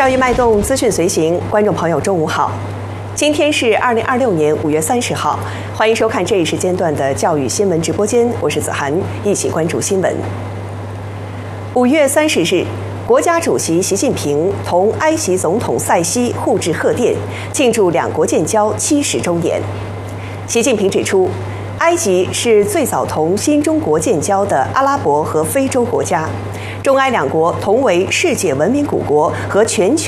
教育脉动，资讯随行，观众朋友，中午好。今天是2026年5月30号，欢迎收看这一时间段的教育新闻直播间，我是子涵，一起关注新闻。5月30日，国家主席习近平同埃及总统塞西互致贺电，庆祝两国建交70周年。习近平指出，埃及是最早同新中国建交的阿拉伯和非洲国家，中埃两国同为世界文明古国和全球